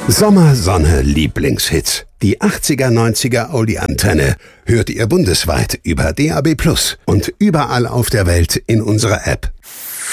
Sommer, Sonne, Lieblingshits. Die 80er, 90er Oldie-Antenne hört ihr bundesweit über DAB+ und überall auf der Welt in unserer App